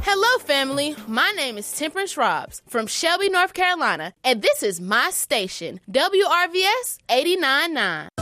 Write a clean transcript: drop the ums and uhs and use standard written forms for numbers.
Hello, family. My name is Temperance Robs from Shelby, North Carolina, and this is my station, WRVS 89.9.